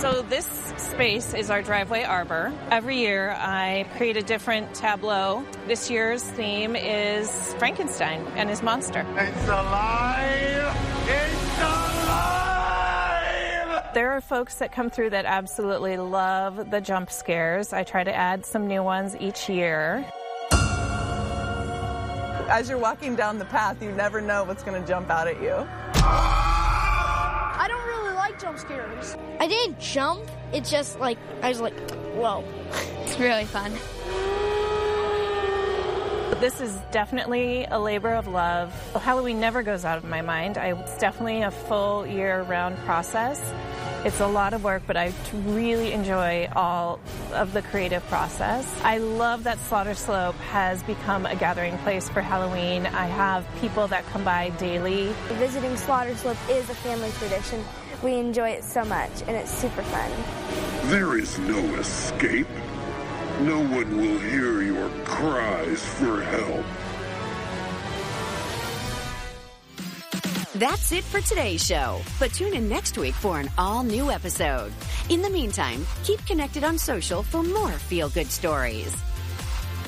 So this space is our driveway arbor. Every year I create a different tableau. This year's theme is Frankenstein and his monster. It's alive! It's alive! There are folks that come through that absolutely love the jump scares. I try to add some new ones each year. As you're walking down the path, you never know what's going to jump out at you. I don't really like jump scares. I didn't jump. It's just like, I was like, whoa. It's really fun. This is definitely a labor of love. Halloween never goes out of my mind. It's definitely a full year-round process. It's a lot of work, but I really enjoy all of the creative process. I love that Slaughter Slope has become a gathering place for Halloween. I have people that come by daily. Visiting Slaughter Slope is a family tradition. We enjoy it so much, and it's super fun. There is no escape. No one will hear your cries for help. That's it for today's show, but tune in next week for an all-new episode. In the meantime, keep connected on social for more feel-good stories.